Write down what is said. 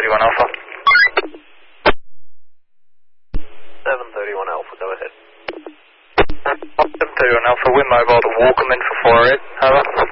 731 Alpha. 731 Alpha, go ahead. 731 Alpha, we're mobile to Walkerman for 4 8, over.